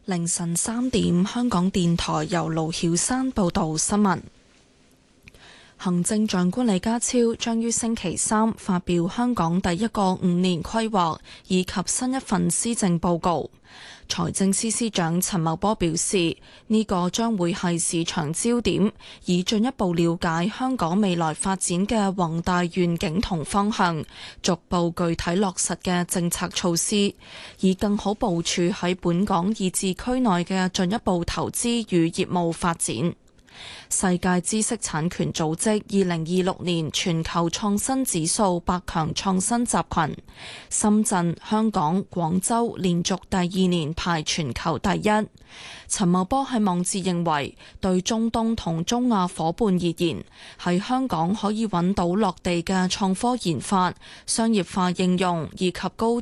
凌晨3點，香港電台由盧曉山報道新聞。行政長官李家超將於星期三發表香港第一個5年規劃以及新一份施政報告。財政司司長陳茂波表示，呢個將會係市場焦點，以進一步了解香港未來發展嘅宏大願景同方向，逐步具體落實嘅政策措施，以更好部署喺本港以至區內嘅進一步投資與業務發展。世界知識產權組織2026年全球創新指數百強創新集群，深圳、香港、廣州連續第2年排全球第一。陳茂波喺網誌認為，對中東同中亞伙伴而言，喺香港可以揾到落地嘅創科研發、商業化應用以及高